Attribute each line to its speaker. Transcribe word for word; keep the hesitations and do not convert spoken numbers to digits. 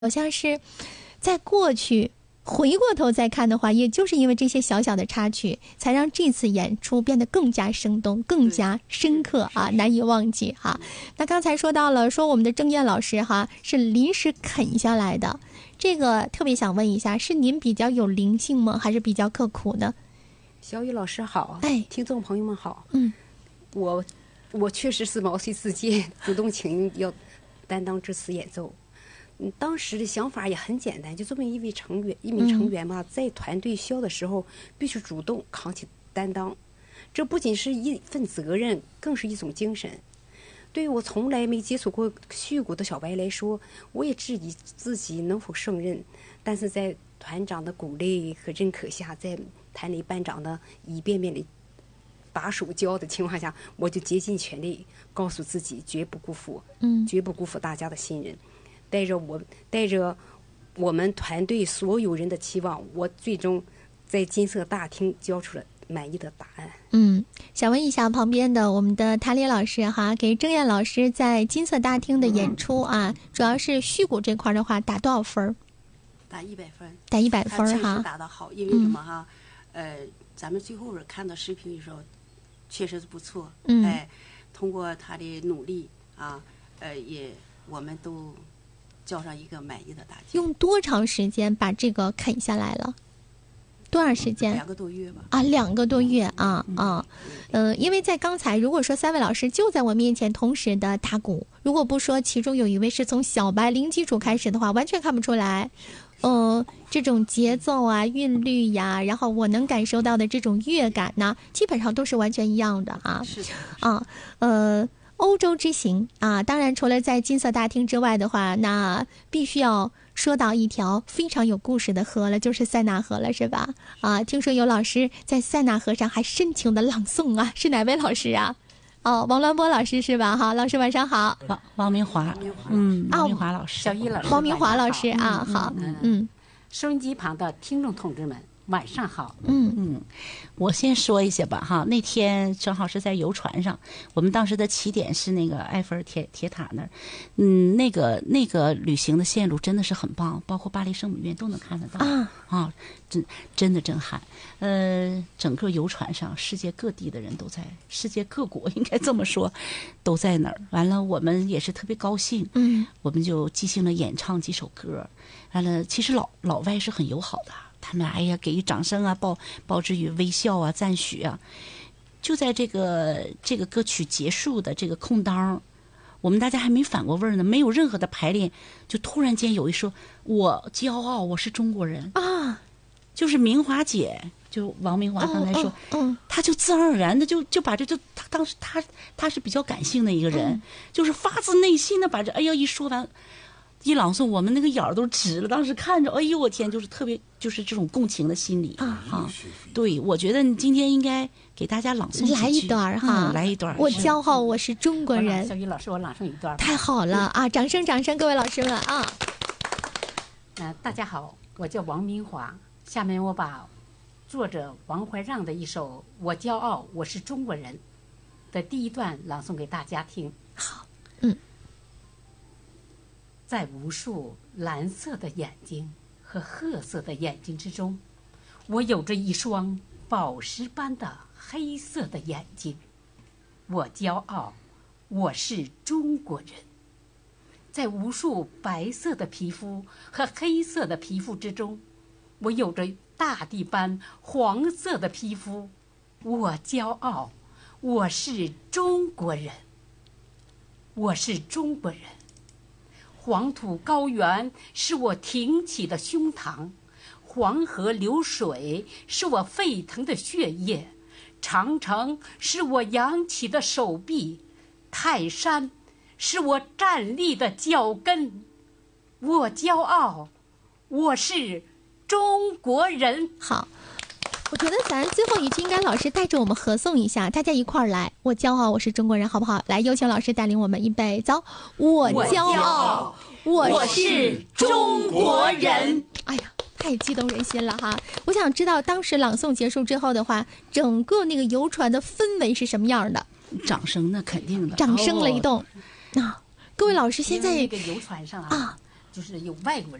Speaker 1: 好像是在过去回过头再看的话，也就是因为这些小小的插曲，才让这次演出变得更加生动、更加深刻啊，难以忘记哈。那刚才说到了，说我们的郑燕老师哈是临时啃下来的，这个特别想问一下，是您比较有灵性吗？还是比较刻苦呢？
Speaker 2: 小雨老师好，
Speaker 1: 哎，
Speaker 2: 听众朋友们好，
Speaker 1: 嗯，
Speaker 2: 我我确实是毛遂自荐，主动请要担当这次演奏。嗯，当时的想法也很简单，就这么一位成员，一名成员嘛，在团队需要的时候，必须主动扛起担当。这不仅是一份责任，更是一种精神。对于我从来没接触过戏骨的小白来说，我也质疑自己能否胜任。但是在团长的鼓励和认可下，在团里班长的一遍遍的把手教的情况下，我就竭尽全力，告诉自己绝不辜负，嗯，绝不辜负大家的信任。带着我，带着我们团队所有人的期望，我最终在金色大厅交出了满意的答案。
Speaker 1: 嗯，想问一下旁边的我们的谭烈老师哈，给郑燕老师在金色大厅的演出啊，主要是虚鼓这块的话，打多少分？
Speaker 3: 打一百分。
Speaker 1: 打一百分哈。
Speaker 3: 确实打得好，因为什么哈？嗯、呃，咱们最后看到视频的时候，确实是不错。嗯。哎，通过他的努力啊，呃，也我们都交上一个满意的答卷。
Speaker 1: 用多长时间把这个啃下来了？多长时间？
Speaker 3: 两个多月吧。
Speaker 1: 啊，两个多月啊啊，呃，因为在刚才，如果说三位老师就在我面前同时的打鼓，如果不说其中有一位是从小白零基础开始的话，完全看不出来。呃，这种节奏啊、韵律呀，然后我能感受到的这种乐感呢，基本上都是完全一样的啊。
Speaker 3: 是的。
Speaker 1: 啊，呃。欧洲之行啊，当然除了在金色大厅之外的话，那必须要说到一条非常有故事的河了，就是塞纳河了，是吧？啊，听说有老师在塞纳河上还深情的朗诵啊，是哪位老师啊？哦，王鸾波老师是吧？好，老师晚上好。
Speaker 4: 王王明华，嗯，王明华老师，
Speaker 2: 小一老师，
Speaker 1: 王明华老师啊，好，嗯嗯，
Speaker 2: 收音机旁的听众同志们。晚上好，
Speaker 4: 嗯嗯，我先说一下吧哈。那天正好是在游船上，我们当时的起点是那个埃菲尔铁铁塔那儿，嗯，那个那个旅行的线路真的是很棒，包括巴黎圣母院都能看得到啊啊，真真的震撼。呃，整个游船上，世界各地的人都在，世界各国应该这么说，都在那儿。完了，我们也是特别高兴，嗯，我们就即兴的演唱几首歌。完了，其实老老外是很友好的。他们哎呀，给予掌声啊，报报之于微笑啊，赞许啊。就在这个这个歌曲结束的这个空当，我们大家还没反过味儿呢，没有任何的排练，就突然间有一说：“我骄傲，我是中国人啊！”就是明华姐，就王明华刚才说，嗯、哦哦，他就自然而然的就就把这就他当时他他是比较感性的一个人，嗯、就是发自内心的把这哎呀一说完。一朗诵，我们那个眼儿都直了。当时看着，哎呦我天，就是特别，就是这种共情的心理啊啊！对，我觉得你今天应该给大家朗诵
Speaker 1: 来一段哈、
Speaker 4: 嗯，来一段。
Speaker 1: 我骄傲，我是中国人。
Speaker 2: 小雨老师，我朗诵一段。
Speaker 1: 太好了啊！掌声，掌声，各位老师们啊！
Speaker 2: 嗯、呃，大家好，我叫王明华。下面我把作者王怀让的一首《我骄傲，我是中国人》的第一段朗诵给大家听。
Speaker 1: 好，嗯。
Speaker 2: 在无数蓝色的眼睛和褐色的眼睛之中，我有着一双宝石般的黑色的眼睛。我骄傲，我是中国人。在无数白色的皮肤和黑色的皮肤之中，我有着大地般黄色的皮肤。我骄傲，我是中国人。我是中国人。黄土高原是我挺起的胸膛，黄河流水是我沸腾的血液，长城是我扬起的手臂，泰山是我站立的脚跟。我骄傲，我是中国人。
Speaker 1: 好，我觉得咱最后一句应该老师带着我们合诵一下，大家一块儿来。我骄傲，我是中国人，好不好？来，有请老师带领我们预备走。我骄傲，我是中国人。哎呀，太激动人心了哈！我想知道当时朗诵结束之后的话，整个那个游船的氛围是什么样的？
Speaker 4: 掌声那肯定的，
Speaker 1: 掌声雷动。啊、哦，各位老师现在
Speaker 2: 那个游船上啊。啊就是有外国人。